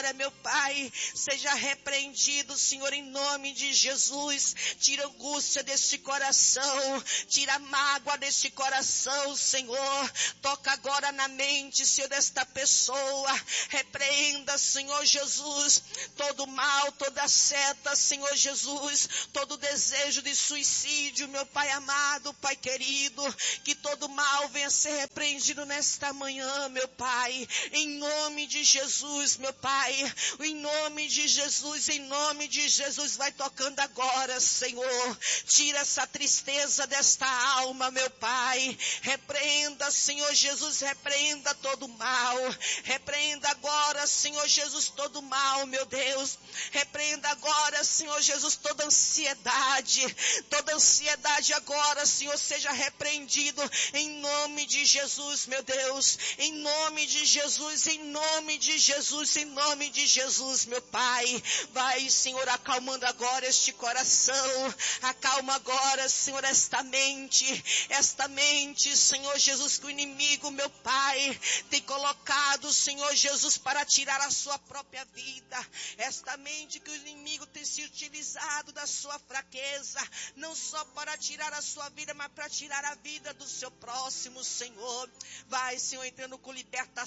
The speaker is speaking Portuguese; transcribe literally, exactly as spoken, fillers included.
agora, meu Pai, seja repreendido, Senhor, em nome de Jesus. Tira a angústia deste coração, tira a mágoa deste coração, Senhor. Toca agora na mente, Senhor, desta pessoa. Repreenda, Senhor Jesus, todo mal, toda seta, Senhor Jesus, todo desejo de suicídio, meu Pai amado, Pai querido, que todo mal venha ser repreendido nesta manhã, meu Pai, em nome de Jesus, meu Pai, em nome de Jesus, em nome de Jesus, vai tocando agora, Senhor. Tira essa tristeza desta alma, meu Pai. Repreenda, Senhor Jesus, repreenda todo mal. Repreenda agora, Senhor Jesus, todo mal, meu Deus. Repreenda agora, Senhor Jesus, toda ansiedade. Toda ansiedade agora, Senhor, seja repreendido em nome de Jesus, meu Deus. Em nome de Jesus, em nome de Jesus, em nome de Jesus, meu Pai. Vai, Senhor, acalmando agora este coração. Acalma agora, Senhor, esta mente. Esta mente, Senhor Jesus, que o inimigo, meu Pai, tem colocado, Senhor Jesus, para tirar a sua própria vida. Esta mente que o inimigo tem se utilizado da sua fraqueza, não só para tirar a sua vida, mas para tirar a vida do seu próximo, Senhor. Vai, Senhor, entrando com libertação